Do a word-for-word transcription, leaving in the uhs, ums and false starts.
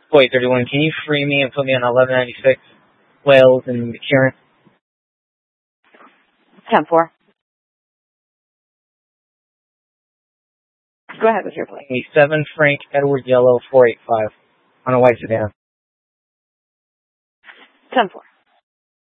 Boy thirty-one, can you free me and put me on eleven ninety-six Wales and McCarran? ten four. Go ahead with your play. seven Frank Edward Yellow four eight five on a white sedan. ten four.